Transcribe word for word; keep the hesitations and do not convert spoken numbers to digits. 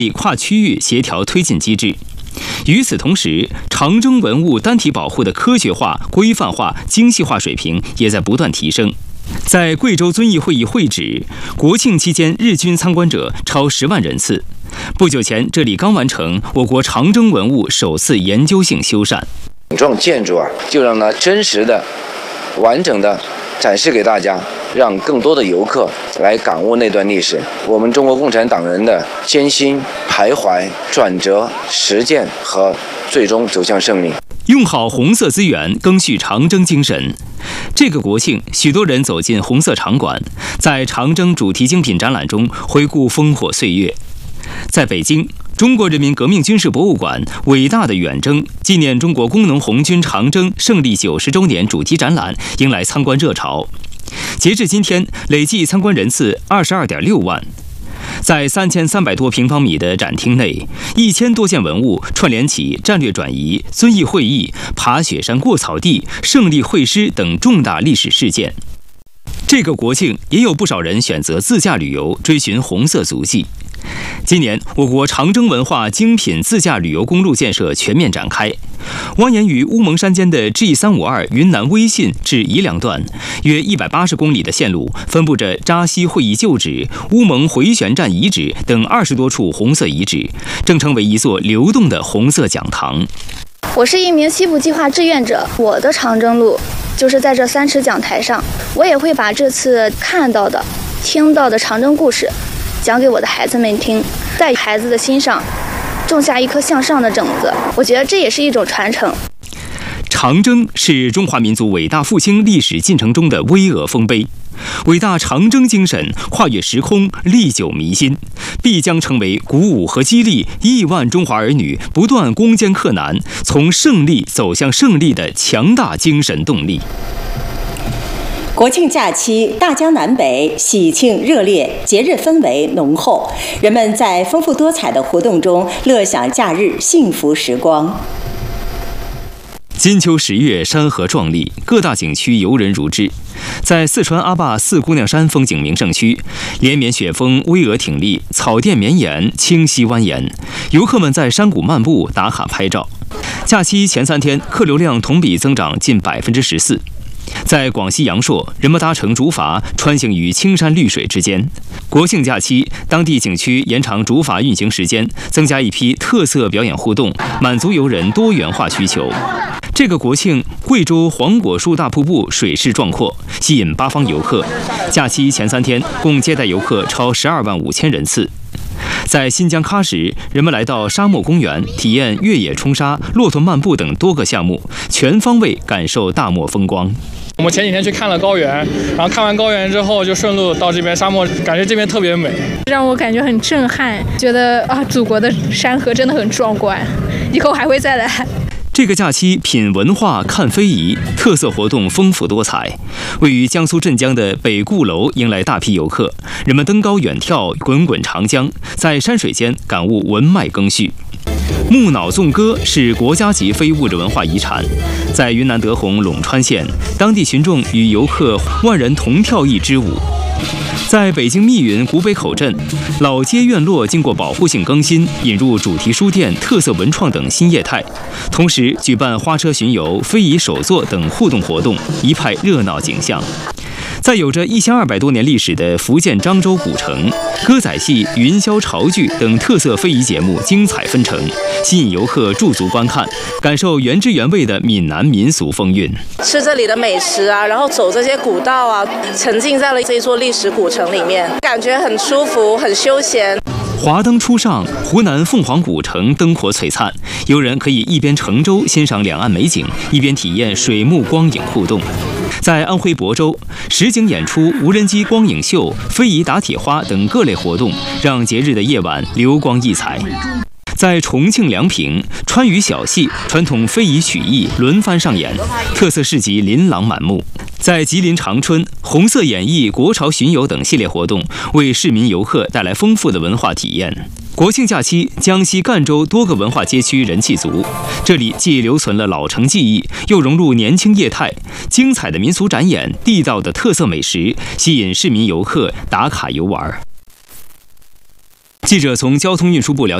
跨区域协调推进机制。与此同时，长征文物单体保护的科学化、规范化、精细化水平也在不断提升。在贵州遵义会议会址，国庆期间日均参观者超十万人次。不久前，这里刚完成我国长征文物首次研究性修缮。 这种建筑啊，就让它真实的、完整的展示给大家，让更多的游客来感悟那段历史，我们中国共产党人的艰辛、徘徊、转折、实践和最终走向胜利。 用好红色资源，赓续长征精神。这个国庆，许多人走进红色场馆，在长征主题精品展览中回顾烽火岁月。在北京，中国人民革命军事博物馆伟大的远征纪念中国工农红军长征胜利九十周年主题展览迎来参观热潮。截至今天，累计参观人次二十二点六万。在三千三百多平方米的展厅内，一千多件文物串联起战略转移、遵义会议、爬雪山过草地、胜利会师等重大历史事件。这个国庆，也有不少人选择自驾旅游，追寻红色足迹。今年，我国长征文化精品自驾旅游公路建设全面展开。蜿蜒于乌蒙山间的 G 三五二云南威信至宜良段，约一百八十公里的线路，分布着扎西会议旧址、乌蒙回旋站遗址等二十多处红色遗址，正成为一座流动的红色讲堂。 我是一名西部计划志愿者，我的长征路就是在这三尺讲台上，我也会把这次看到的、听到的长征故事讲给我的孩子们听，在孩子的心上种下一颗向上的种子，我觉得这也是一种传承。 长征是中华民族伟大复兴历史进程中的巍峨丰碑，伟大长征精神跨越时空，历久弥新，必将成为鼓舞和激励亿万中华儿女不断攻坚克难、从胜利走向胜利的强大精神动力。 国庆假期，大江南北喜庆热烈，节日氛围浓厚，人们在丰富多彩的活动中乐享假日幸福时光。 金秋十月，山河壮丽，各大景区游人如织。在四川阿坝四姑娘山风景名胜区，连绵雪峰巍峨挺立，草甸绵延，清溪蜿蜒，游客们在山谷漫步打卡拍照。假期前三天，客流量同比增长近百分之十四。在广西阳朔，人们搭乘竹筏穿行于青山绿水之间。国庆假期，当地景区延长竹筏运行时间，增加一批特色表演互动，满足游人多元化需求。这个国庆，贵州黄果树大瀑布水势壮阔，吸引八方游客。假期前三天，共接待游客超十二万五千人次。在新疆喀什，人们来到沙漠公园，体验越野冲沙、骆驼漫步等多个项目，全方位感受大漠风光。 我们前几天去看了高原，然后看完高原之后就顺路到这边沙漠，感觉这边特别美， 让我感觉很震撼，觉得啊，祖国的山河真的很壮观，以后还会再来。 这个假期品文化看非遗，特色活动丰富多彩。位于江苏镇江的北固楼迎来大批游客，人们登高远眺滚滚长江，在山水间感悟文脉赓续。木脑纵歌是国家级非物质文化遗产，在云南德宏陇川县，当地群众与游客万人同跳一支舞。在北京密云古北口镇，老街院落经过保护性更新，引入主题书店、特色文创等新业态，同时举办花车巡游、非遗手作等互动活动，一派热闹景象。在有着一千二百多年历史的福建漳州古城，歌仔戏、云霄潮剧等特色非遗节目精彩纷呈，吸引游客驻足观看，感受原汁原味的闽南民俗风韵。 吃这里的美食啊，然后走这些古道啊，沉浸在了这一座历史古城里面，感觉很舒服，很休闲。 华灯初上，湖南凤凰古城灯火璀璨，游人可以一边乘舟欣赏两岸美景，一边体验水幕光影互动。在安徽亳州，实景演出、无人机光影秀、非遗打铁花等各类活动，让节日的夜晚流光溢彩。在重庆梁平，川渝小戏、传统非遗曲艺轮番上演，特色市集琳琅满目。在吉林长春，红色演艺、国潮巡游等系列活动为市民游客带来丰富的文化体验。国庆假期，江西赣州多个文化街区人气足，这里既留存了老城记忆，又融入年轻业态，精彩的民俗展演、地道的特色美食，吸引市民游客打卡游玩。 记者从交通运输部了解。